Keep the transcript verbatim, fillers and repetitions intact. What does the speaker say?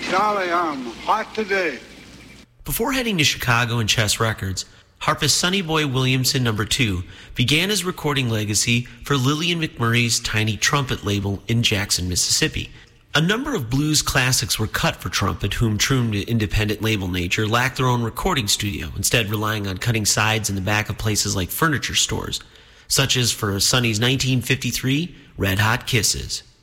Charlie, I'm hot today. Before heading to Chicago and Chess Records, harpist Sonny Boy Williamson number two began his recording legacy for Lillian McMurray's Tiny Trumpet label in Jackson, Mississippi. A number of blues classics were cut for trumpet, whom, true to independent label nature, lacked their own recording studio, instead relying on cutting sides in the back of places like furniture stores, such as for Sonny's nineteen fifty-three Red Hot Kisses.